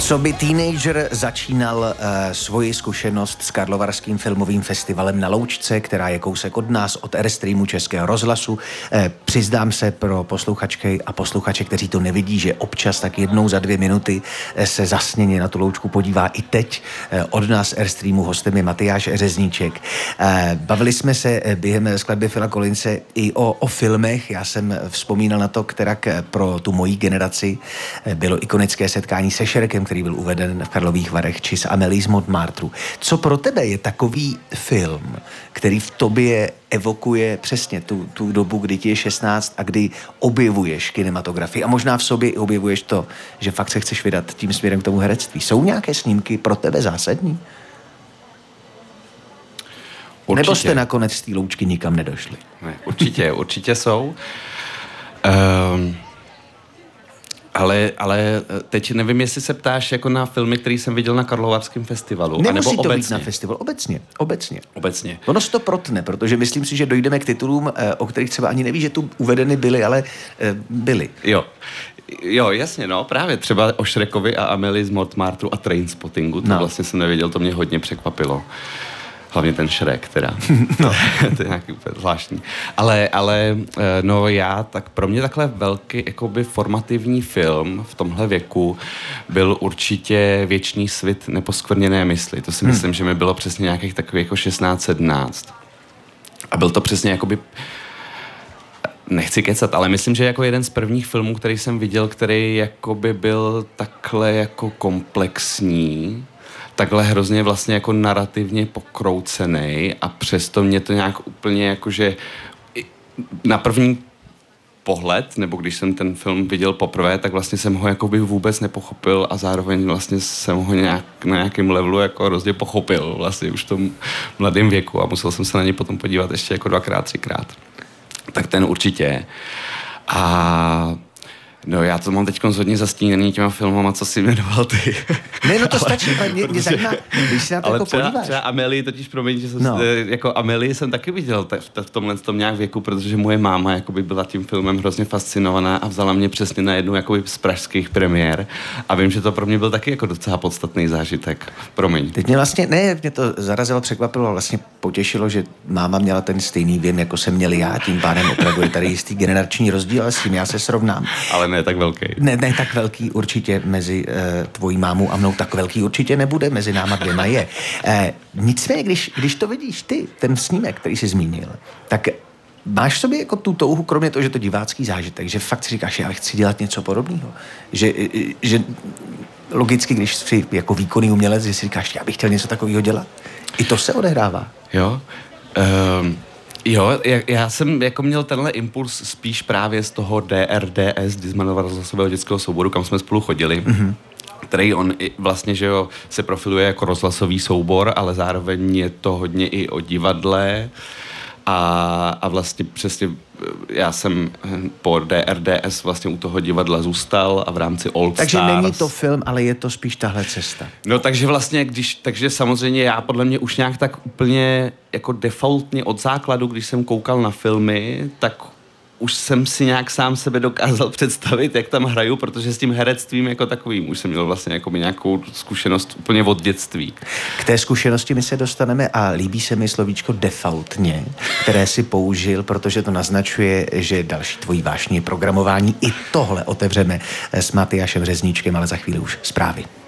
Co by teenager začínal svoji zkušenost s Karlovarským filmovým festivalem na Loučce, která je kousek od nás, od Airstreamu Českého rozhlasu. Přiznám se pro posluchačky a posluchače, kteří to nevidí, že občas tak jednou za 2 minuty se zasněně na tu Loučku podívá i teď. Od nás Airstreamu hostem je Matyáš Řezníček. Bavili jsme se během skladby Phila Collinse i o filmech. Já jsem vzpomínal na to, kterak pro tu mojí generaci bylo ikonické setkání se Šrekem, který byl uveden v Karlových Varech, či s Amélie z Montmartru. Co pro tebe je takový film, který v tobě evokuje přesně tu dobu, kdy ti je 16 a kdy objevuješ kinematografii a možná v sobě i objevuješ to, že fakt se chceš vydat tím směrem k tomu herectví. Jsou nějaké snímky pro tebe zásadní? Určitě. Nebo jste nakonec z té Loučky nikam nedošli? Ne, určitě jsou. Ale teď nevím, jestli se ptáš jako na filmy, který jsem viděl na Karlovarském festivalu. Nemusí to být na festival, obecně. Ono se to protne, protože myslím si, že dojdeme k titulům, o kterých třeba ani neví, že tu uvedeny byly, ale byly. Jo, jasně, no, právě třeba o Šrekovi a Amélie z Montmartru a Trainspottingu, to vlastně jsem nevěděl, to mě hodně překvapilo. Hlavně ten Šrek, teda. No. To je nějaký úplně zvláštní. Ale no tak pro mě takhle velký jakoby formativní film v tomhle věku byl určitě Věčný svit neposkvrněné mysli. To si myslím, že mi bylo přesně nějakých takových jako 16-17. A byl to přesně jakoby, nechci kecat, ale myslím, že jako jeden z prvních filmů, který jsem viděl, který jakoby byl takhle jako komplexní, takhle hrozně vlastně jako narrativně pokroucený a přesto mě to nějak úplně jakože na první pohled, nebo když jsem ten film viděl poprvé, tak vlastně jsem ho jakoby vůbec nepochopil a zároveň vlastně jsem ho na nějakém levelu jako hrozně pochopil vlastně už v tom mladém věku a musel jsem se na něj potom podívat ještě jako 2x, 3x. Tak ten určitě. A no, já to mám teď hodně zastíněný těma filmama, co jsi jmenoval ty. Ne, no to stačí, ale mě zajímá, když se na to jako podíváš. Třeba Amélie, totiž promiň, že jsem jako Amélie jsem taky viděl v tomhle tom nějak věku, protože moje máma jakoby byla tím filmem hrozně fascinovaná a vzala mě přesně na jednu jakoby z pražských premiér a vím, že to pro mě byl taky jako docela podstatný zážitek. Promiň. Teď mě to zarazilo, překvapilo, vlastně potěšilo, že máma měla ten stejný věm, jako jsem měl já, tím pádem opravdu je tady jistý generační rozdíl, ale s tím já se srovnám. Ale ne tak velký. Ne tak velký určitě mezi tvojí mámou a mnou, tak velký určitě nebude, mezi náma dvěma je. Nicméně, když to vidíš ty, ten snímek, který jsi zmínil, tak máš v sobě jako tu touhu, kromě toho, že to divácký zážitek, že fakt si říkáš, já chci dělat něco podobného. Že logicky, když jsi jako výkonný umělec, že si říkáš, já bych chtěl něco takového dělat. I to se odehrává. Jo, já jsem jako měl tenhle impuls spíš právě z toho DRDS, Dizmanova rozhlasového dětského souboru, kam jsme spolu chodili, který on vlastně, že jo, se profiluje jako rozhlasový soubor, ale zároveň je to hodně i o divadle a vlastně přesně já jsem po DRDS vlastně u toho divadla zůstal a v rámci Old takže Stars. není to film, ale je to spíš tahle cesta. No takže vlastně, takže samozřejmě já podle mě už nějak tak úplně jako defaultně od základu, když jsem koukal na filmy, tak už jsem si nějak sám sebe dokázal představit, jak tam hraju, protože s tím herectvím jako takovým už jsem měl vlastně jako nějakou zkušenost úplně od dětství. K té zkušenosti my se dostaneme a líbí se mi slovíčko defaultně, které si použil, protože to naznačuje, že další tvojí vášní programování. I tohle otevřeme s Matyášem Řezníčkem, ale za chvíli už zprávy.